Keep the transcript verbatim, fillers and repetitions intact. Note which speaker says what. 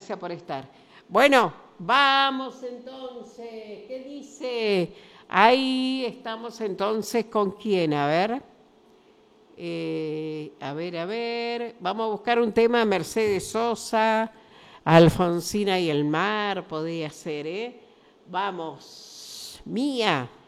Speaker 1: gracias por estar. Bueno, vamos entonces. ¿Qué dice? Ahí estamos entonces con quién, a ver. Eh, a ver, a ver. Vamos a buscar un tema. Mercedes Sosa, Alfonsina y el mar, podría ser, ¿eh? Vamos. Mía.